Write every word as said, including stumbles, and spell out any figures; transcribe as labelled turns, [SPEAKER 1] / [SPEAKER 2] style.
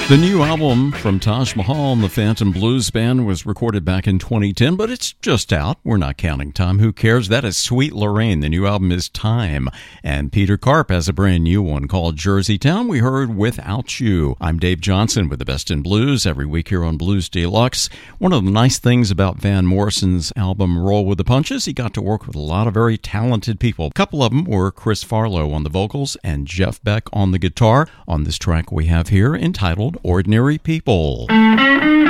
[SPEAKER 1] The new album from Taj Mahal and the Phantom Blues Band was recorded back in twenty ten, but it's just out. We're not counting time. Who cares? That is Sweet Lorraine. The new album is Time. And Peter Karp has a brand new one called Jersey Town. We heard Without You. I'm Dave Johnson with the Best in Blues every week here on Blues Deluxe. One of the nice things about Van Morrison's album Roll with the Punches, he got to work with a lot of very talented people. A couple of them were Chris Farlow on the vocals and Jeff Beck on the guitar on this track we have here entitled Ordinary People.